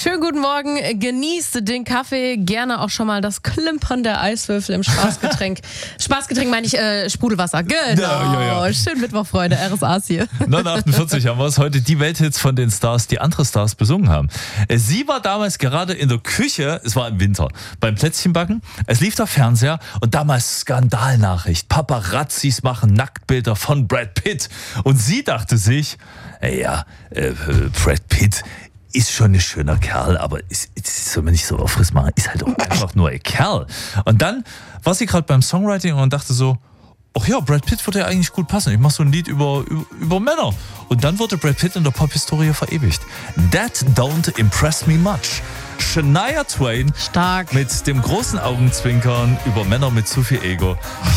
Schönen guten Morgen, genießt den Kaffee, gerne auch schon mal das Klimpern der Eiswürfel im Spaßgetränk. Spaßgetränk meine ich Sprudelwasser, genau. Ja. Schönen Mittwoch, Freunde, RSAs hier. 9:48 haben wir es, heute die Welthits von den Stars, die andere Stars besungen haben. Sie war damals gerade in der Küche, es war im Winter, beim Plätzchenbacken, es lief der Fernseher und damals Skandalnachricht, Paparazzis machen Nacktbilder von Brad Pitt und sie dachte sich, Brad Pitt ist schon ein schöner Kerl, aber soll man nicht so aufriss machen, ist halt auch einfach nur ein Kerl. Und dann war sie gerade beim Songwriting und dachte so, ach ja, Brad Pitt würde ja eigentlich gut passen. Ich mache so ein Lied über Männer. Und dann wurde Brad Pitt in der Pop-Historie verewigt. That don't impress me much. Shania Twain Stark. Mit dem großen Augenzwinkern über Männer mit zu viel Ego.